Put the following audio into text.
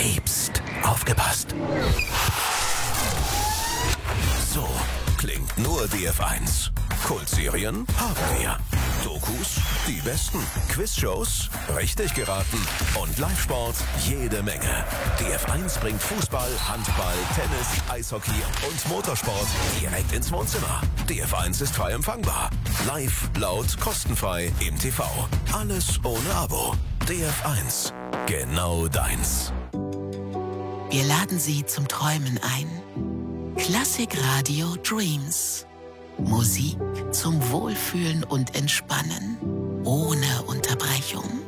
Psst, aufgepasst. So klingt nur DF1. Kultserien haben wir. Dokus, die besten. Quizshows, richtig geraten. Und Live-Sport, jede Menge. DF1 bringt Fußball, Handball, Tennis, Eishockey und Motorsport direkt ins Wohnzimmer. DF1 ist frei empfangbar. Live, laut, kostenfrei im TV. Alles ohne Abo. DF1, genau deins. Wir laden Sie zum Träumen ein. Klassikradio Dreams. Musik zum Wohlfühlen und Entspannen. Ohne Unterbrechung.